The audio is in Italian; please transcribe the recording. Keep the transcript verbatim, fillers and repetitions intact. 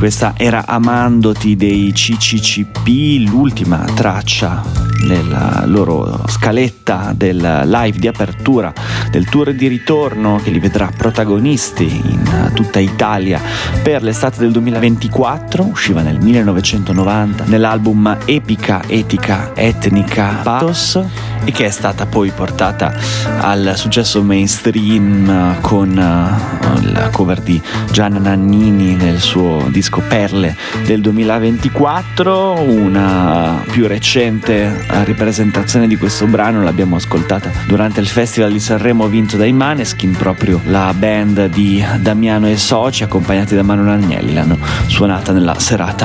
Questa era Amandoti dei C C C P, l'ultima traccia nella loro scaletta del live di apertura del tour di ritorno che li vedrà protagonisti in tutta Italia per l'estate del duemilaventiquattro. Usciva nel millenovecentonovanta nell'album Epica, Etica, Etnica, Pathos, e che è stata poi portata al successo mainstream con la cover di Gianna Nannini nel suo disco Perle del duemilaventiquattro. Una più recente ripresentazione di questo brano l'abbiamo ascoltata durante il Festival di Sanremo vinto dai Maneskin. Proprio la band di Damiano e Soci, accompagnati da Manuel Agnelli, l'hanno suonata nella serata